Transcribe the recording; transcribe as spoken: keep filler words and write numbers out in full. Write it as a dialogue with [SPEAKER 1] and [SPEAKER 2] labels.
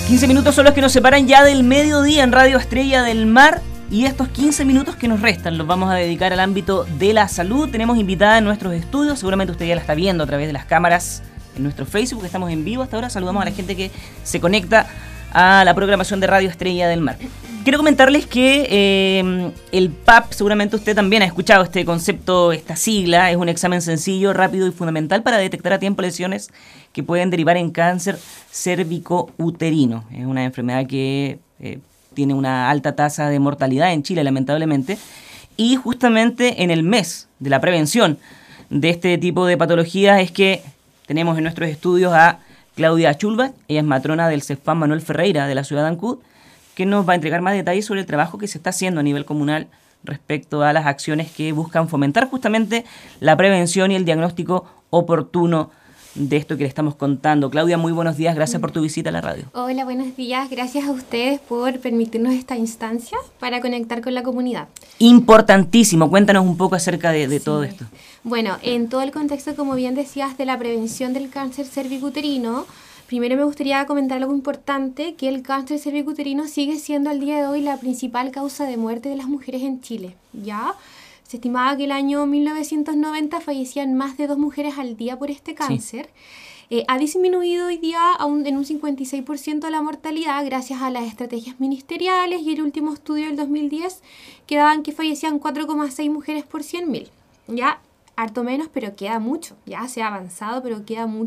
[SPEAKER 1] quince minutos son los que nos separan ya del mediodía en Radio Estrella del Mar. Y estos quince minutos que nos restan los vamos a dedicar al ámbito de la salud. Tenemos invitada en nuestros estudios, seguramente usted ya la está viendo a través de las cámaras en nuestro Facebook, estamos en vivo hasta ahora. Saludamos a la gente que se conecta a la programación de Radio Estrella del Mar. Quiero comentarles que eh, el P A P, seguramente usted también ha escuchado este concepto, esta sigla, es un examen sencillo, rápido y fundamental para detectar a tiempo lesiones que pueden derivar en cáncer cérvico-uterino. Es una enfermedad que eh, tiene una alta tasa de mortalidad en Chile, lamentablemente, y justamente en el mes de la prevención de este tipo de patologías es que tenemos en nuestros estudios a Claudia Chulba, ella es matrona del CEFAM Manuel Ferreira de la ciudad de Ancud, que nos va a entregar más detalles sobre el trabajo que se está haciendo a nivel comunal respecto a las acciones que buscan fomentar justamente la prevención y el diagnóstico oportuno de esto que le estamos contando. Claudia, muy buenos días, gracias por tu visita a la radio.
[SPEAKER 2] Hola, buenos días, gracias a ustedes por permitirnos esta instancia para conectar con la comunidad.
[SPEAKER 1] Importantísimo, cuéntanos un poco acerca de, de sí. todo esto.
[SPEAKER 2] Bueno, en todo el contexto, como bien decías, de la prevención del cáncer cérvico-uterino, primero me gustaría comentar algo importante, que el cáncer cérvico-uterino sigue siendo al día de hoy la principal causa de muerte de las mujeres en Chile, ¿ya? Se estimaba que el año mil novecientos noventa fallecían más de dos mujeres al día por este cáncer. Sí. Eh, ha disminuido hoy día a un, en un cincuenta y seis por ciento la mortalidad gracias a las estrategias ministeriales y el último estudio del dos mil diez que daban que fallecían cuatro coma seis mujeres por cien mil. Ya, harto menos, pero queda mucho. Ya se ha avanzado, pero queda mucho.